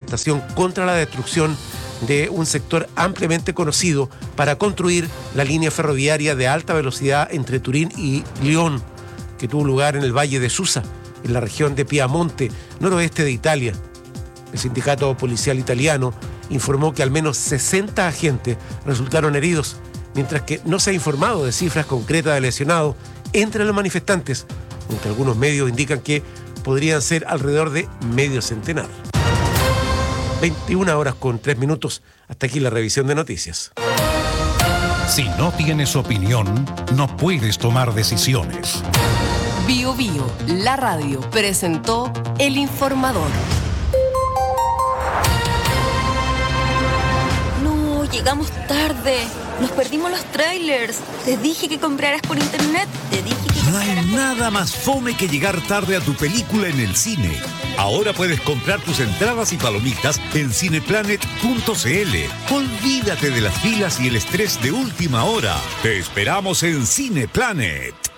manifestación contra la destrucción de un sector ampliamente conocido para construir la línea ferroviaria de alta velocidad entre Turín y Lyon, que tuvo lugar en el Valle de Susa, en la región de Piamonte, noroeste de Italia. El sindicato policial italiano informó que al menos 60 agentes resultaron heridos, mientras que no se ha informado de cifras concretas de lesionados entre los manifestantes, aunque algunos medios indican que podrían ser alrededor de medio centenar. 21:03. Hasta aquí la revisión de noticias. Si no tienes opinión, no puedes tomar decisiones. Bio Bio, la radio, presentó El Informador. No, llegamos tarde. Nos perdimos los trailers. Te dije que compraras por internet. No hay nada más fome que llegar tarde a tu película en el cine. Ahora puedes comprar tus entradas y palomitas en cineplanet.cl. Olvídate de las filas y el estrés de última hora. Te esperamos en Cineplanet.